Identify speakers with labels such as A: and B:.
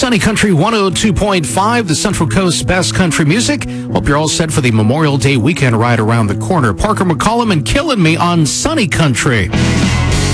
A: Sunny Country 102.5, the Central Coast's best country music. Hope you're all set for the Memorial Day weekend right around the corner. Parker McCollum and Killing Me on Sunny Country.